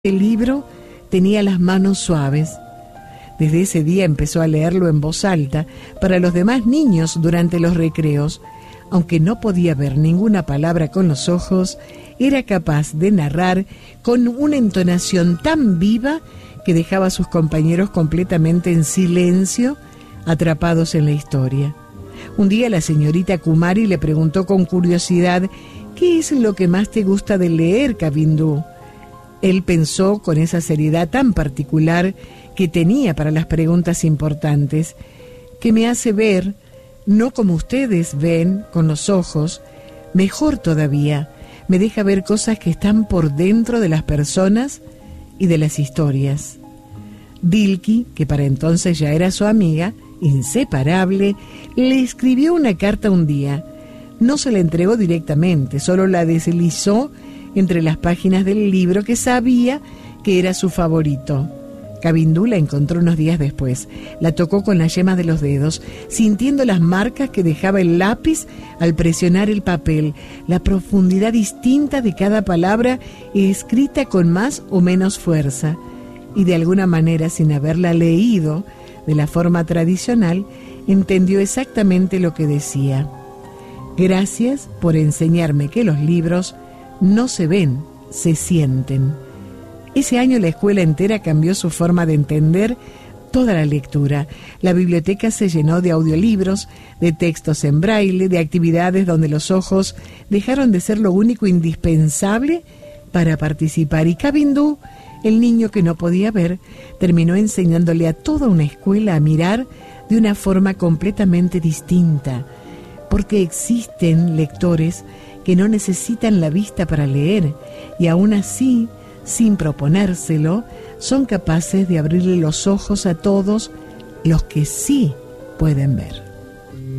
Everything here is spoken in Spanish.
El libro tenía las manos suaves. Desde ese día empezó a leerlo en voz alta para los demás niños durante los recreos. Aunque no podía ver ninguna palabra con los ojos, era capaz de narrar con una entonación tan viva que dejaba a sus compañeros completamente en silencio, atrapados en la historia. Un día la señorita Kumari le preguntó con curiosidad: ¿qué es lo que más te gusta de leer, Kabindu? Él pensó con esa seriedad tan particular que tenía para las preguntas importantes, que me hace ver, no como ustedes ven con los ojos, mejor todavía, me deja ver cosas que están por dentro de las personas y de las historias. Dilky, que para entonces ya era su amiga, inseparable, le escribió una carta un día. No se la entregó directamente, solo la deslizó entre las páginas del libro que sabía que era su favorito. Kabindu la encontró unos días después. La tocó con las yemas de los dedos, sintiendo las marcas que dejaba el lápiz al presionar el papel, la profundidad distinta de cada palabra escrita con más o menos fuerza. Y de alguna manera, sin haberla leído de la forma tradicional, entendió exactamente lo que decía. Gracias por enseñarme que los libros no se ven, se sienten. Ese año la escuela entera cambió su forma de entender toda la lectura. La biblioteca se llenó de audiolibros, de textos en braille, de actividades donde los ojos dejaron de ser lo único indispensable para participar. Y Kabindu, el niño que no podía ver, terminó enseñándole a toda una escuela a mirar de una forma completamente distinta, porque existen lectores que no necesitan la vista para leer y aún así, sin proponérselo, son capaces de abrirle los ojos a todos los que sí pueden ver.